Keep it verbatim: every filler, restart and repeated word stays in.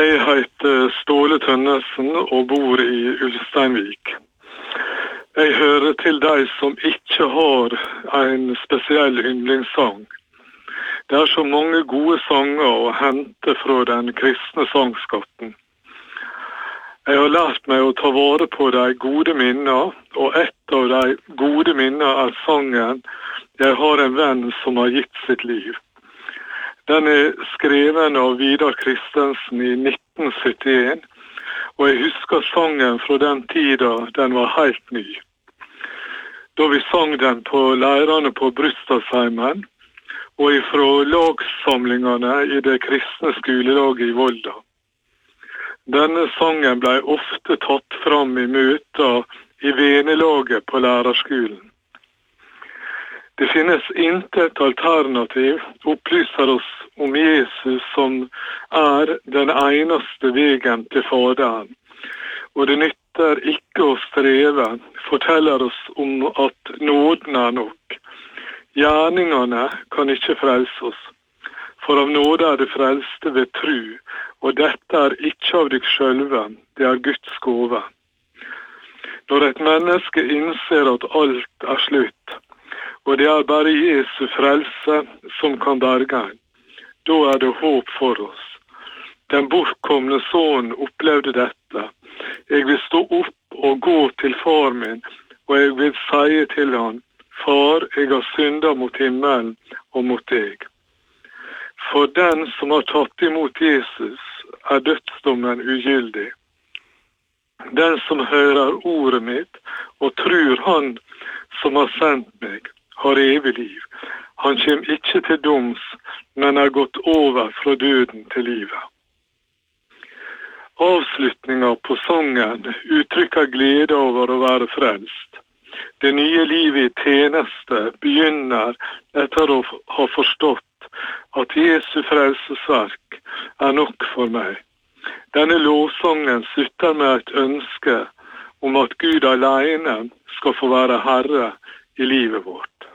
Jeg heter Ståle Tønnesen og bor i Ulsteinvik. Jeg hører til de som ikke har en spesiell yndlingssang. Det er så mange gode sanger å hente fra den kristne sangskatten. Jeg har lært meg å ta vare på de gode minner, og ett av de gode minner er sangen «Jeg har en venn som har gitt sitt liv». Den er skreven av Vidar Kristensen i nitten syttien, og jeg husker sangen fra den tida den var helt ny. Da vi sang den på leirene på Brustadsheimen, og ifra lagsamlingene i det kristne skolelaget i Volda. Denne sangen ble ofte tatt fram i møter i venelaget på lærerskolen. Det finnes intet alternativ, opplyser oss om Jesus som er den eneste vegen til Faderen. Og det nytter ikke å streve, forteller oss om at nåden er nok. Gjerningene kan ikke frelse oss, for av nåde er det frelste ved tru, og dette er ikke av deg sjølve, det er Guds gåve. Når et menneske innser at alt er slutt, og det er bare Jesu frelse som kan berge en, da er det håp for oss. Den bortkomne sønnen opplevde dette. Jeg vil stå opp og gå til far min, og jeg vil si til han, Far, jeg har syndet mot himmelen og mot deg. For den som har tatt imot Jesus, er dødsdommen ugyldig. Den som hører ordet mitt og tror han som har sendt meg, har evig liv. Han kommer ikke til doms, men er gått over fra døden til livet. Avslutningen på sangen uttrykker glede over å være frelst. Det nye livet i tjeneste begynner etter å ha forstått at Jesu frelsesverk er nok for meg. Denne lovsangen slutter med et ønske om at Gud alene skal få være Herre i livet vårt.